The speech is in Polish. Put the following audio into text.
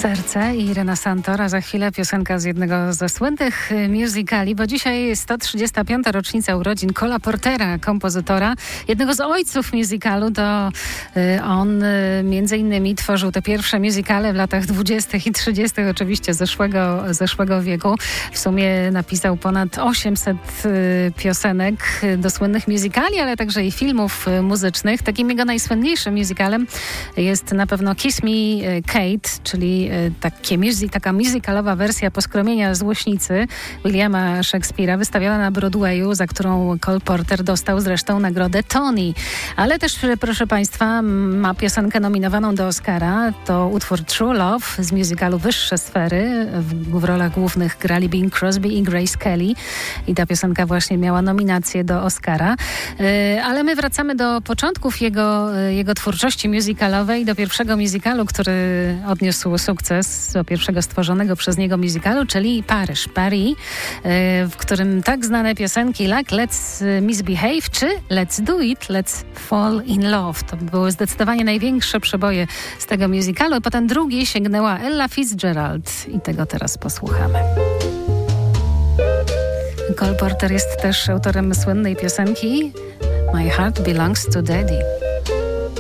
Serce i Irena Santor, a za chwilę piosenka z jednego ze słynnych musicali, bo dzisiaj 135. rocznica urodzin Cola Portera, kompozytora, jednego z ojców musicalu. To on między innymi tworzył te pierwsze musicale w latach 20. i 30. oczywiście zeszłego wieku. W sumie napisał ponad 800 piosenek do słynnych musicali, ale także i filmów muzycznych. Takim jego najsłynniejszym musicalem jest na pewno Kiss Me Kate, czyli taka musicalowa wersja Poskromienia Złośnicy Williama Shakespeare'a, wystawiona na Broadwayu, za którą Cole Porter dostał zresztą nagrodę Tony. Ale też, proszę Państwa, ma piosenkę nominowaną do Oscara. To utwór True Love z musicalu Wyższe Sfery. W rolach głównych grali Bing Crosby i Grace Kelly. I ta piosenka właśnie miała nominację do Oscara. Ale my wracamy do początków jego twórczości musicalowej, do pierwszego musicalu, który odniósł sukces, do pierwszego stworzonego przez niego musicalu, czyli Paris, w którym tak znane piosenki jak Let's Misbehave czy Let's Do It, Let's Fall in Love. To były zdecydowanie największe przeboje z tego musicalu. Potem drugi sięgnęła Ella Fitzgerald i tego teraz posłuchamy. Cole Porter jest też autorem słynnej piosenki My Heart Belongs to Daddy.